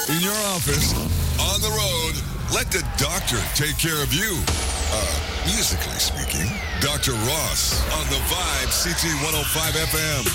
in your office, on the road, let the doctor take care of you. Musically speaking, Dr. Ross on the Vibe CT 105 FM.